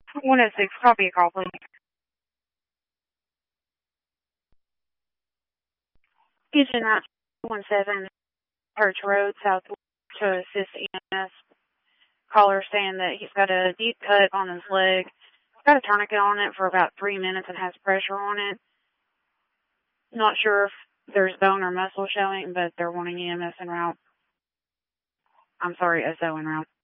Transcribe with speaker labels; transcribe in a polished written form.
Speaker 1: 106, copy a call, please. Kitchen Route 17, Perch Road, Southwest, to assist EMS. Caller saying that he's got a deep cut on his leg. He's got a tourniquet on it for about 3 minutes and has pressure on it. Not sure if there's bone or muscle showing, but they're wanting EMS en route. I'm sorry, SO en route.